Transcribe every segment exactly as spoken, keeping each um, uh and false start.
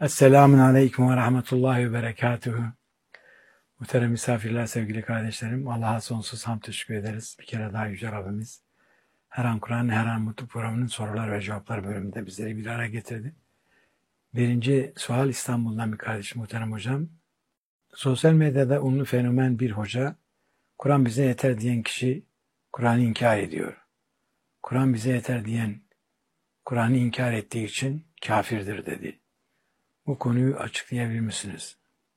Esselamun Aleyküm ve Rahmetullahi ve Berekatuhu. Muhterem misafirler, sevgili kardeşlerim, Allah'a sonsuz hamd teşekkür ederiz. Bir kere daha Yüce Rabbimiz her an Kur'an, her an Mutlu programının sorular ve cevaplar bölümünde bizleri bir araya getirdi. Birinci sual İstanbul'dan bir kardeşim, muhterem hocam. Sosyal medyada ünlü fenomen bir hoca, Kur'an bize yeter diyen kişi Kur'an'ı inkar ediyor. Kur'an bize yeter diyen, Kur'an'ı inkar ettiği için kafirdir dedi. Bu konuyu açıklayabilir misiniz?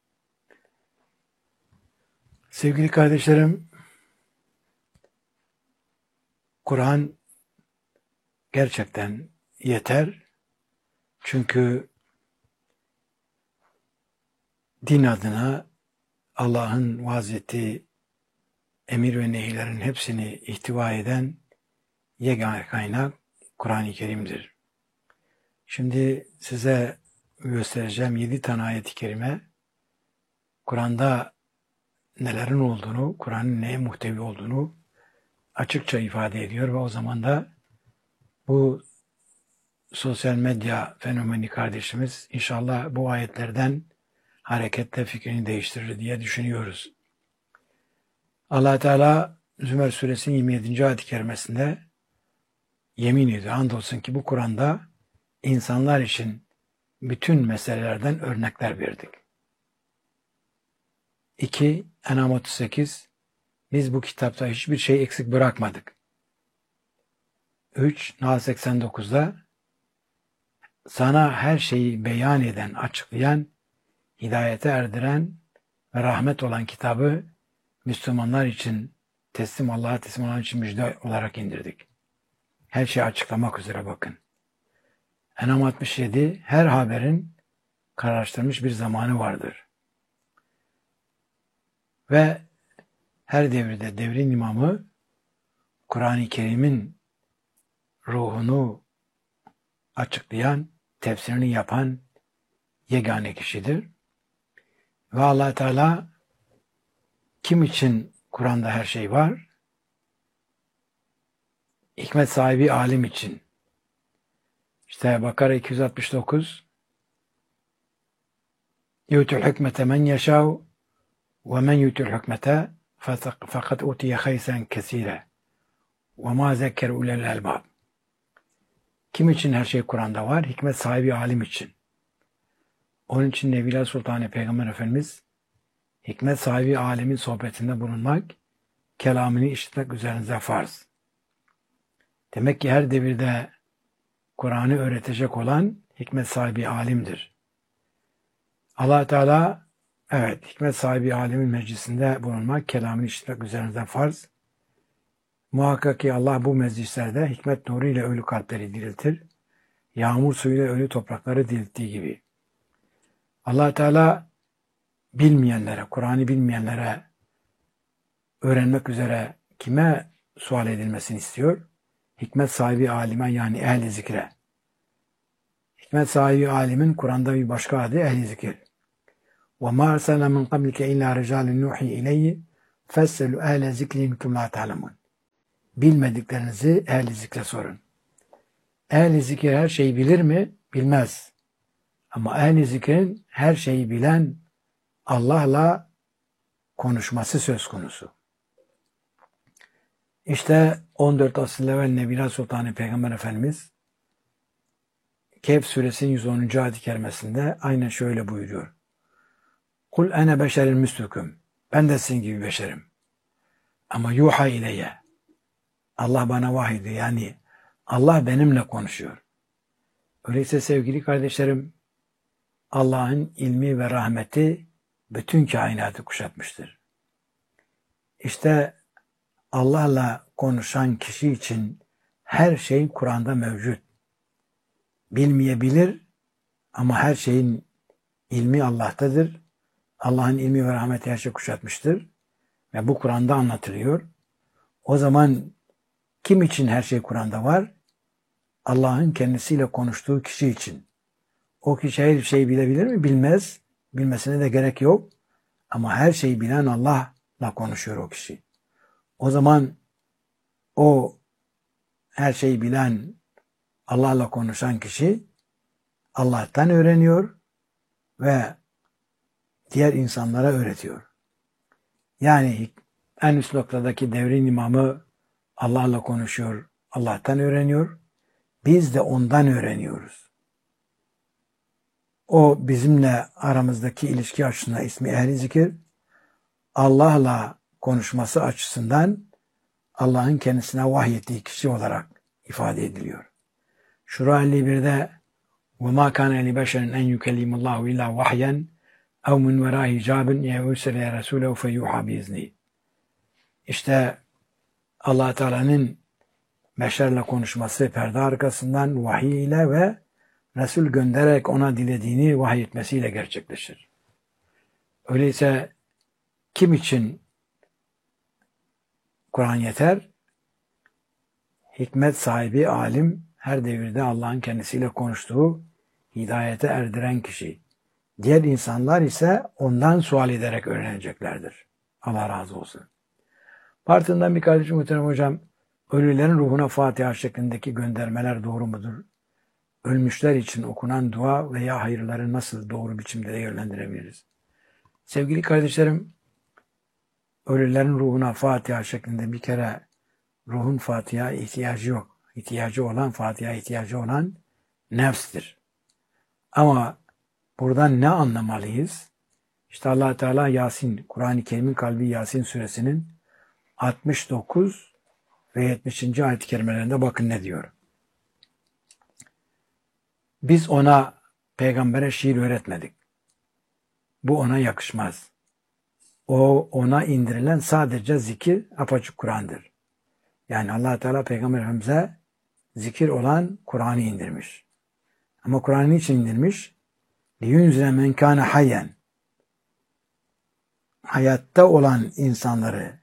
Sevgili kardeşlerim, Kur'an gerçekten yeter. Çünkü din adına Allah'ın vaaz ettiği emir ve nehirlerin hepsini ihtiva eden yegane kaynak Kur'an-ı Kerim'dir. Şimdi size göstereceğim yedi tane ayet-i kerime Kur'an'da nelerin olduğunu, Kur'an'ın neye muhtevi olduğunu açıkça ifade ediyor ve o zaman da bu sosyal medya fenomeni kardeşimiz inşallah bu ayetlerden hareketle fikrini değiştirir diye düşünüyoruz. Allah Teala Zümer Suresinin yirmi yedinci ayet-i kerimesinde yemin ediyor. Andolsun ki bu Kur'an'da insanlar için bütün meselelerden örnekler verdik. iki. En'am otuz sekiz. Biz bu kitapta hiçbir şey eksik bırakmadık. üç. Nahl seksen dokuzda sana her şeyi beyan eden, açıklayan, hidayete erdiren ve rahmet olan kitabı Müslümanlar için teslim Allah'a teslim olan için müjde olarak indirdik. Her şeyi açıklamak üzere bakın. En'am altmış yedi. Her haberin kararlaştırılmış bir zamanı vardır. Ve her devirde devrin imamı Kur'an-ı Kerim'in ruhunu açıklayan, tefsirini yapan yegane kişidir. Ve Allah Teala kim için Kur'an'da her şey var? Hikmet sahibi alim için. İşte Bakara iki yüz altmış dokuz yu'tul hikmete men yeşâv ve men yu'tul hikmete fakat utiye haysen kesire ve ma zekker ulel elbab. Kim için her şey Kur'an'da var? Hikmet sahibi alim için. Onun için Nebiler Sultanı Peygamber Efendimiz hikmet sahibi alimin sohbetinde bulunmak, kelamını işitmek üzerinize farz. Demek ki her devirde Kur'an'ı öğretecek olan hikmet sahibi alimdir. Allah Teala evet hikmet sahibi alimin meclisinde bulunmak, kelamını işitmek üzerinize farz. Muhakkak ki Allah bu meclislerde hikmet nuruyla ölü kalpleri diriltir. Yağmur suyuyla ölü toprakları dirilttiği gibi. Allah Teala bilmeyenlere, Kur'an'ı bilmeyenlere öğrenmek üzere kime sual edilmesini istiyor? Hikmet sahibi alime, yani ehl-i zikre. Hikmet sahibi alimin Kur'an'da bir başka adı ehl-i zikir. وَمَا أَرْسَلْنَا مِنْ قَبْلِكَ إِلَّا رِجَالٌ نُوحِي إِلَيْهِ فَاسْأَلُوا أَهْلَ الذِّكْرِ إِنْ كُنتُمْ لَا تَعْلَمُونَ. Bilmediklerinizi ehl-i zikre sorun. Ehl-i zikir her şeyi bilir mi? Bilmez. Ama ehl-i zikrin her şeyi bilen Allah'la konuşması söz konusu. İşte on dört asıl evvel Nebiler Sultanı Peygamber Efendimiz Kehf suresinin yüz onuncu ayet-i kerimesinde aynen şöyle buyuruyor. Kul ene beşerin müslüküm. Ben de sizin gibi beşerim. Ama yuha ileyye. Allah bana vahyediyor. Yani Allah benimle konuşuyor. Öyleyse sevgili kardeşlerim, Allah'ın ilmi ve rahmeti bütün kainatı kuşatmıştır. İşte Allah'la konuşan kişi için her şey Kur'an'da mevcut. Bilmeyebilir ama her şeyin ilmi Allah'tadır. Allah'ın ilmi ve rahmeti her şeyi kuşatmıştır. Ve bu Kur'an'da anlatılıyor. O zaman kim için her şey Kur'an'da var? Allah'ın kendisiyle konuştuğu kişi için. O kişi her şeyi bilebilir mi? Bilmez. Bilmesine de gerek yok. Ama her şeyi bilen Allah'la konuşuyor o kişi. O zaman o her şeyi bilen Allah'la konuşan kişi Allah'tan öğreniyor ve diğer insanlara öğretiyor. Yani en üst noktadaki devrin imamı Allah'la konuşuyor, Allah'tan öğreniyor. Biz de ondan öğreniyoruz. O bizimle aramızdaki ilişki açısından ismi ehli zikir, Allah'la konuşması açısından Allah'ın kendisine vahyettiği kişi olarak ifade ediliyor. Şura elli birde وَمَا كَانَ لِبَشَرٍ اَنْ يُكَلِّمَ اللّٰهُ اِلَّا وَحْيًا اَوْ مِنْ وَرَاءِ حِجَابٍ يَوْسَلَ رَسُولَهُ فَيُوحَى بِإِذْنِهِ. İşte Allah Teala'nın beşerle konuşması perde arkasından vahiy ile ve Resul göndererek ona dilediğini vahiy etmesiyle gerçekleşir. Öyleyse kim için Kur'an yeter? Hikmet sahibi, alim, her devirde Allah'ın kendisiyle konuştuğu, hidayete erdiren kişi. Diğer insanlar ise ondan sual ederek öğreneceklerdir. Allah razı olsun. Partından bir kardeşim muhterem hocam, ölülerin ruhuna Fatiha şeklindeki göndermeler doğru mudur? Ölmüşler için okunan dua veya hayırları nasıl doğru biçimde değerlendirebiliriz? Sevgili kardeşlerim, ölülerin ruhuna Fatiha şeklinde bir kere ruhun Fatiha ihtiyacı yok. İhtiyacı olan, Fatiha ihtiyacı olan nefstir. Ama buradan ne anlamalıyız? İşte Allah Teala Yasin, Kur'an-ı Kerim'in kalbi Yasin suresinin altmış dokuz ve yetmişinci ayet-i kerimelerinde bakın ne diyor. Biz ona, peygambere şiir öğretmedik. Bu ona yakışmaz. O ona indirilen sadece zikir, apaçık Kur'an'dır. Yani Allah Teala Peygamber Efendimiz'e zikir olan Kur'an'ı indirmiş. Ama Kur'an'ı niçin indirmiş? لِيُنْزِلَ مَنْ كَانَ حَيًّا. Hayatta olan insanları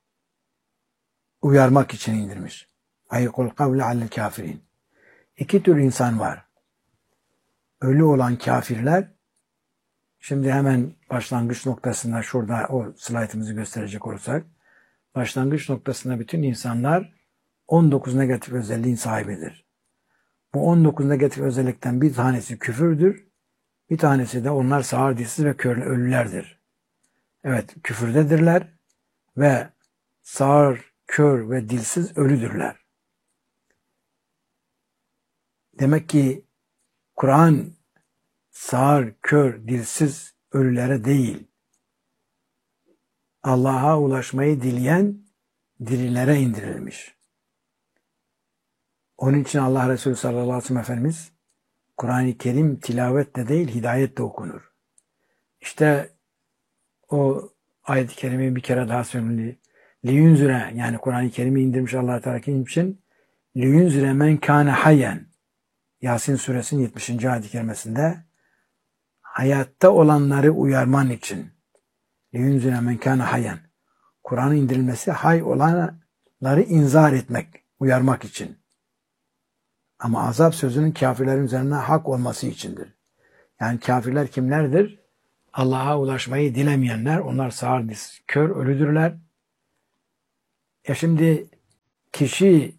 uyarmak için indirmiş. اَيْقُلْ قَوْلَ عَلَى الْكَافِرِينَ. İki tür insan var. Ölü olan kafirler, şimdi hemen başlangıç noktasında şurada o slaytımızı gösterecek olursak, başlangıç noktasında bütün insanlar on dokuz negatif özelliğin sahibidir. Bu on dokuz negatif özellikten bir tanesi küfürdür, bir tanesi de onlar sağır, dilsiz ve kör ölülerdir. Evet, küfürdedirler ve sağır, kör ve dilsiz ölüdürler. Demek ki Kur'an sağır, kör, dilsiz ölülere değil, Allah'a ulaşmayı dileyen dirilere indirilmiş. Onun için Allah Resulü sallallahu aleyhi ve sellem Efendimiz Kur'an-ı Kerim tilavetle değil hidayetle okunur. İşte o ayet-i kerimeyi bir kere daha söyleyeyim. Liyunzire, yani Kur'an-ı Kerim'i indirmiş Allah Teala kim için? Liyunzire men kâne hayyen. Yasin suresinin yetmişinci ayet-i kerimesinde hayatta olanları uyarman için. Liyunzire men kâne hayyen. Kur'an'ın indirilmesi hay olanları inzar etmek, uyarmak için. Ama azap sözünün kafirlerin üzerine hak olması içindir. Yani kafirler kimlerdir? Allah'a ulaşmayı dilemeyenler, onlar sağır, kör, ölüdürler. E şimdi kişi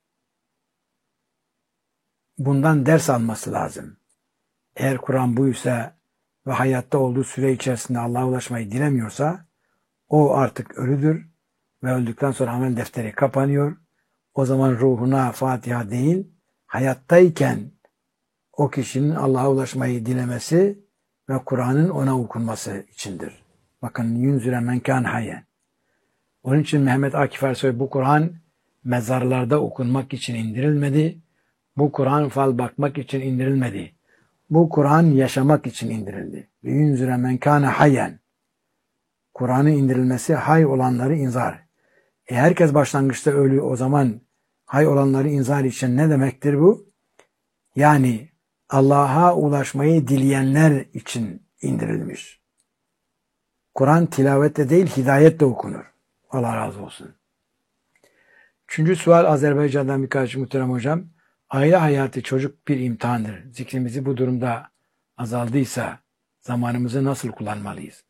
bundan ders alması lazım. Eğer Kur'an buysa ve hayatta olduğu süre içerisinde Allah'a ulaşmayı dilemiyorsa, o artık ölüdür ve öldükten sonra amel defteri kapanıyor. O zaman ruhuna Fatiha değil, hayattayken o kişinin Allah'a ulaşmayı dilemesi ve Kur'an'ın ona okunması içindir. Bakın yunzire men kâne hayyen. Onun için Mehmet Akif Ersoy bu Kur'an mezarlarda okunmak için indirilmedi. Bu Kur'an fal bakmak için indirilmedi. Bu Kur'an yaşamak için indirildi. Yunzire men kâne hayyen. Kur'an'ın indirilmesi hay olanları inzar. E herkes başlangıçta ölü, o zaman hay olanları inzar için ne demektir bu? Yani Allah'a ulaşmayı dileyenler için indirilmiş. Kur'an tilavetle değil hidayetle okunur. Allah razı olsun. Üçüncü sual Azerbaycan'dan birkaç muhterem hocam. Aile hayatı çocuk bir imtihandır. Zikrimizi bu durumda azaldıysa zamanımızı nasıl kullanmalıyız?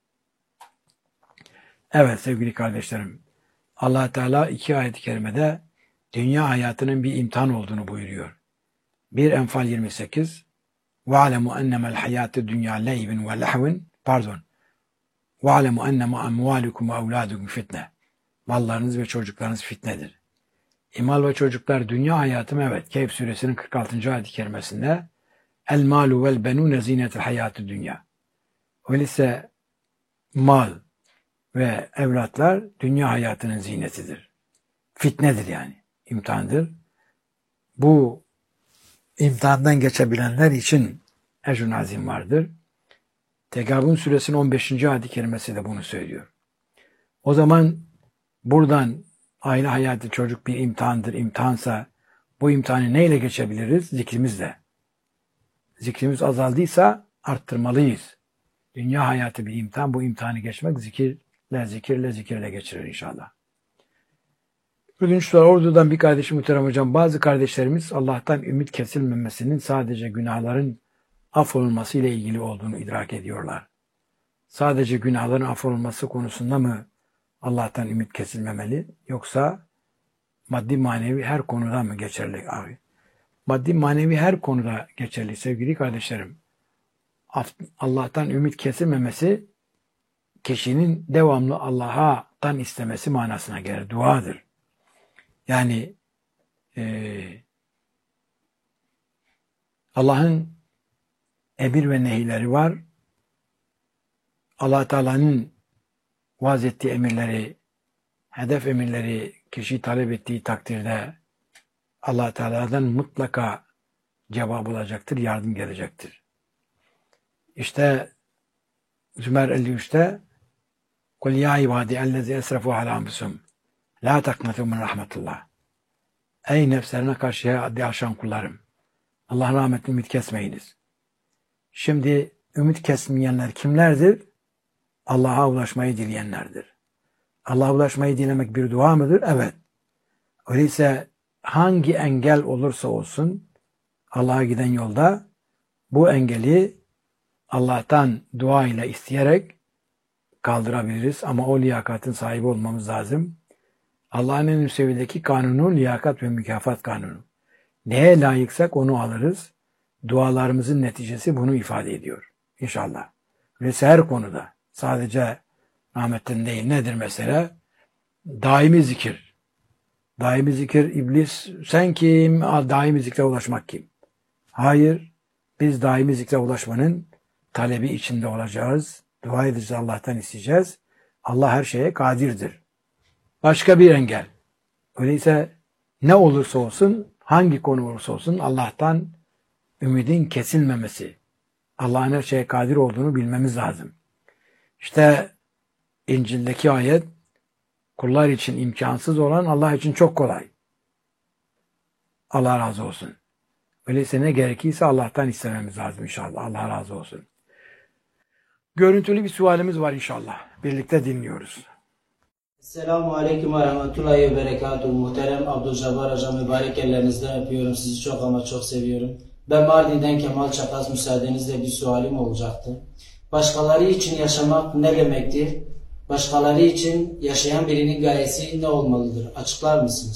Evet sevgili kardeşlerim. Allah Teala iki ayet-i kerimede dünya hayatının bir imtihan olduğunu buyuruyor. bir Enfal yirmi sekiz, وَعَلَمُوا اَنَّمَا الْحَيَاةُ الدُّنْيَا لَعِبٌ وَلَهْوٌ Pardon. وَعَلَمُوا اَنَّمَا اَمْوَالُكُمْ وَاَوْلَادُكُمْ fitne. Mallarınız ve çocuklarınız fitnedir. İmal ve çocuklar dünya hayatı mı? Evet. Kehf suresinin kırk altıncı ayet-i kerimesinde El malu vel benune zinetul hayatü dünya. Öyleyse mal ve evlatlar dünya hayatının zinetidir. Fitnedir yani. İmtihandır. Bu imtihandan geçebilenler için ecr-ün azim vardır. Tegabun suresinin on beşinci ayet-i kerimesi de bunu söylüyor. O zaman buradan aile hayatı çocuk bir imtihandır. İmtihansa bu imtihanı neyle geçebiliriz? Zikrimizle. Zikrimiz azaldıysa arttırmalıyız. Dünya hayatı bir imtihan. Bu imtihanı geçmek zikirle, zikirle, zikirle geçirir inşallah. Ödünç soru ordudan bir kardeşim muhterem hocam. Bazı kardeşlerimiz Allah'tan ümit kesilmemesinin sadece günahların affolunması ile ilgili olduğunu idrak ediyorlar. Sadece günahların affolunması konusunda mı Allah'tan ümit kesilmemeli? Yoksa maddi manevi her konuda mı geçerli abi? Maddi manevi her konuda geçerli sevgili kardeşlerim. Allah'tan ümit kesilmemesi kişinin devamlı Allah'tan istemesi manasına gelir. Duadır. Yani e, Allah'ın emir ve nehirleri var. Allah Teala'nın vaz ettiği emirleri, hedef emirleri kişi talep ettiği takdirde Allah Teala'dan mutlaka cevap olacaktır, yardım gelecektir. İşte Zümer elli üçte Kul ya ibadi ellezî esrafu alâ anfusihim la taknatû min rahmetullah. Ey nefslerine karşı haddi aşan kullarım. Allah'ın rahmetini ümit kesmeyiniz. Şimdi ümit kesmeyenler kimlerdir? Allah'a ulaşmayı dileyenlerdir. Allah'a ulaşmayı dilemek bir dua mıdır? Evet. Öyleyse hangi engel olursa olsun Allah'a giden yolda bu engeli Allah'tan dua ile isteyerek kaldırabiliriz. Ama o liyakatın sahibi olmamız lazım. Allah'ın en üst seviyedeki kanunu liyakat ve mükafat kanunu. Neye layıksak onu alırız. Dualarımızın neticesi bunu ifade ediyor. İnşallah. Öyleyse her konuda sadece rahmetten değil. Nedir mesela? Daimi zikir. Daimi zikir iblis sen kim? Daimi zikre ulaşmak kim? Hayır. Biz daimi zikre ulaşmanın talebi içinde olacağız. Dua edeceğiz. Allah'tan isteyeceğiz. Allah her şeye kadirdir. Başka bir engel. Öyleyse ne olursa olsun, hangi konu olursa olsun Allah'tan ümidin kesilmemesi. Allah'ın her şeye kadir olduğunu bilmemiz lazım. İşte İncil'deki ayet kullar için imkansız olan Allah için çok kolay. Allah razı olsun. Öyleyse ne gerekirse Allah'tan istememiz lazım inşallah. Allah razı olsun. Görüntülü bir sualimiz var inşallah. Birlikte dinliyoruz. Selamun Aleyküm ve Rahmetullahi ve Berekatuhu. Muhterem Abdülcabbar Hocam, mübarek ellerinizden öpüyorum. Sizi çok ama çok seviyorum. Ben Mardin'den Kemal Çapas, müsaadenizle bir sualim olacaktı. Başkaları için yaşamak ne demektir? Başkaları için yaşayan birinin gayesi ne olmalıdır? Açıklar mısınız?